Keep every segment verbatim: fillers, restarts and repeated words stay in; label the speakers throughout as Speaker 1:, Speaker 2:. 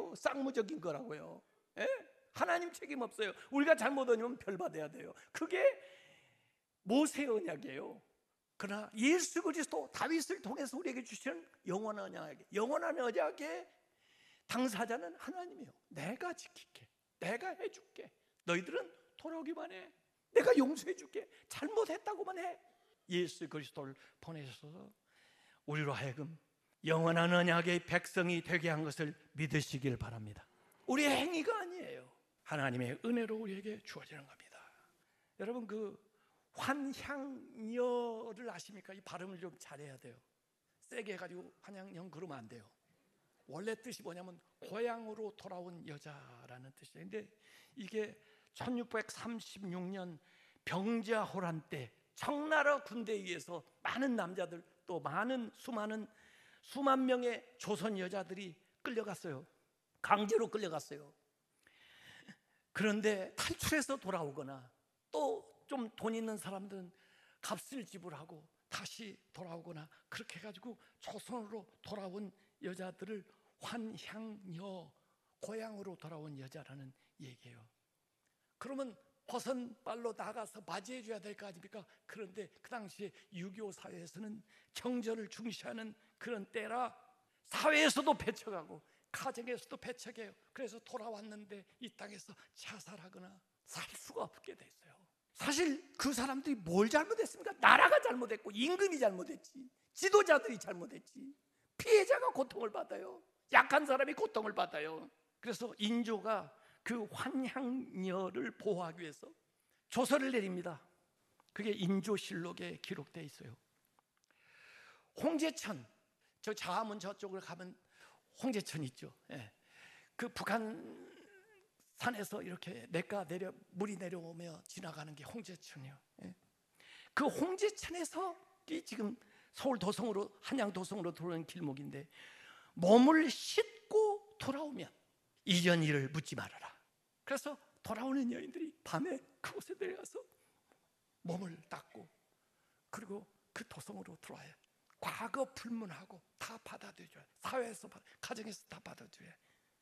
Speaker 1: 아니에요. 쌍무적인 거라고요. 예? 하나님 책임 없어요. 우리가 잘못 얻으면 벌 받아야 돼요. 그게 모세 언약이에요. 그러나 예수 그리스도 다윗을 통해서 우리에게 주시는 영원한 언약, 영원한 언약의 당사자는 하나님이에요. 내가 지킬게, 내가 해줄게. 너희들은 돌아오기만 해. 내가 용서해줄게. 잘못했다고만 해. 예수 그리스도를 보내셔서 우리로 하여금 영원한 언약의 백성이 되게 한 것을 믿으시길 바랍니다. 우리의 행위가 아니에요. 하나님의 은혜로 우리에게 주어지는 겁니다. 여러분, 그 환향여를 아십니까? 이 발음을 좀 잘해야 돼요. 세게 해가지고 환향여 그러면 안 돼요. 원래 뜻이 뭐냐면 고향으로 돌아온 여자라는 뜻이에요. 근데 이게 천육백삼십육 년 병자호란 때 청나라 군대에 의해서 많은 남자들, 또 많은 수많은 수만 명의 조선 여자들이 끌려갔어요. 강제로 끌려갔어요. 그런데 탈출해서 돌아오거나 또 좀 돈 있는 사람들은 값을 지불하고 다시 돌아오거나 그렇게 해가지고 조선으로 돌아온 여자들을 환향여, 고향으로 돌아온 여자라는 얘기예요. 그러면 벗은 발로 나가서 맞이해 줘야 될 거 아닙니까? 그런데 그 당시에 유교 사회에서는 정절을 중시하는 그런 때라 사회에서도 배척하고 가정에서도 배척해요. 그래서 돌아왔는데 이 땅에서 자살하거나 살 수가 없게 됐어요. 사실 그 사람들이 뭘 잘못했습니까? 나라가 잘못했고 임금이 잘못했지, 지도자들이 잘못했지. 피해자가 고통을 받아요. 약한 사람이 고통을 받아요. 그래서 인조가 그 환향여를 보호하기 위해서 조서를 내립니다. 그게 인조실록에 기록되어 있어요. 홍제천, 저 자하문 저쪽을 가면 홍제천 있죠. 예. 그 북한 산에서 이렇게 냇가 내려 물이 내려오며 지나가는 게 홍제천이요. 예. 그 홍제천에서 이 지금 서울 도성으로, 한양 도성으로 들어오는 길목인데, 몸을 씻고 돌아오면 이전 일을 묻지 말아라. 그래서 돌아오는 여인들이 밤에 그곳에 내려가서 몸을 닦고 그리고 그 도성으로 들어와요. 과거 불문하고 다 받아들여요. 사회에서, 가정에서 다 받아들여요.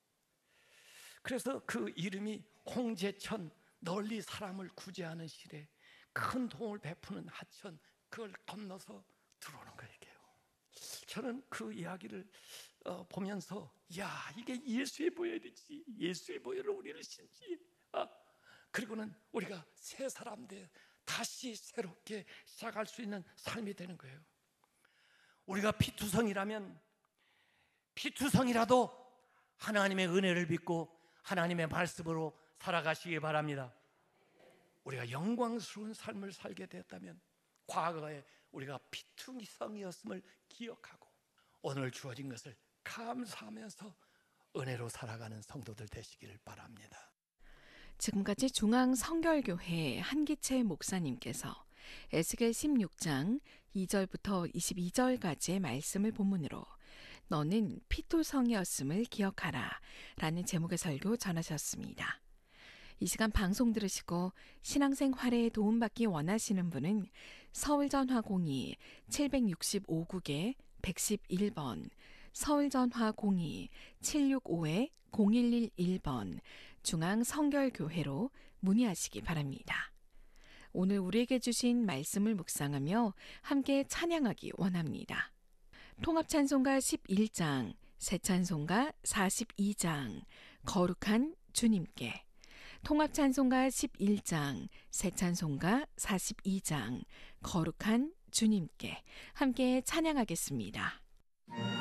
Speaker 1: 그래서 그 이름이 홍제천, 널리 사람을 구제하는 시대, 큰 도움을 베푸는 하천, 그걸 건너서 들어오는 거예요. 저는 그 이야기를 어, 보면서 야, 이게 예수의 보혈이지, 예수의 보혈을 우리를 신지. 아, 그리고는 우리가 새 사람 돼 다시 새롭게 시작할 수 있는 삶이 되는 거예요. 우리가 피투성이라면 피투성이라도 하나님의 은혜를 믿고 하나님의 말씀으로 살아가시기 바랍니다. 우리가 영광스러운 삶을 살게 되었다면 과거에 우리가 피투성이었음을 기억하고 오늘 주어진 것을 감사하면서 은혜로 살아가는 성도들 되시기를 바랍니다.
Speaker 2: 지금까지 중앙성결교회 한기채 목사님께서 에스겔 십육 장 이 절부터 이십이 절까지의 말씀을 본문으로 너는 피투성이었음을 기억하라 라는 제목의 설교 전하셨습니다. 이 시간 방송 들으시고 신앙생활에 도움받기 원하시는 분은 서울전화 공이 칠육오 국에 백십일 번, 서울전화 공이 칠육오 공일일일 번 중앙성결교회로 문의하시기 바랍니다. 오늘 우리에게 주신 말씀을 묵상하며 함께 찬양하기 원합니다. 통합찬송가 십일 장, 새찬송가 사십이 장, 거룩한 주님께, 통합찬송가 십일 장, 새찬송가 사십이 장, 거룩한 주님께 함께 찬양하겠습니다.